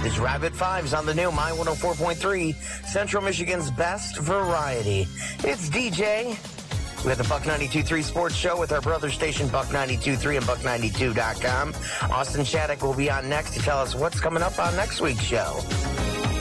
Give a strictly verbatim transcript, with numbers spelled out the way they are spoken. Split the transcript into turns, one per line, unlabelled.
is Rabbit Fives on the new My one oh four point three, Central Michigan's best variety. It's D J. We have the Buck ninety-two point three Sports Show with our brother station, Buck ninety-two point three and Buck ninety-two dot com. Austin Shattuck will be on next to tell us what's coming up on next week's show.